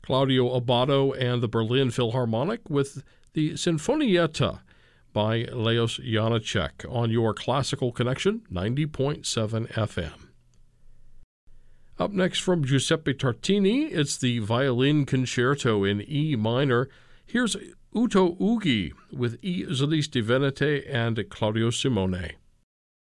Claudio Abbado and the Berlin Philharmonic with the Sinfonietta by Leos Janáček on your Classical Connection 90.7 FM. Up next from Giuseppe Tartini, it's the Violin Concerto in E minor. Here's Uto Ughi with I Solisti Venete and Claudio Simone.